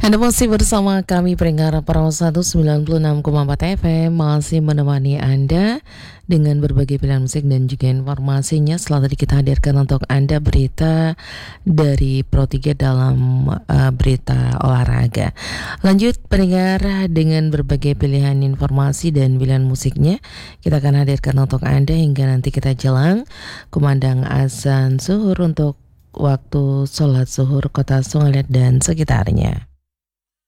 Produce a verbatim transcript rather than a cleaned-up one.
Anda masih bersama kami Pendengar Parawan seratus sembilan puluh enam koma empat F M, masih menemani Anda dengan berbagai pilihan musik dan juga informasinya. Setelah tadi kita hadirkan untuk Anda berita dari Pro tiga dalam uh, berita olahraga. Lanjut pendengar dengan berbagai pilihan informasi dan pilihan musiknya, kita akan hadirkan untuk Anda hingga nanti kita jelang kumandang azan zuhur untuk waktu sholat zuhur Kota Sungai Liat dan sekitarnya.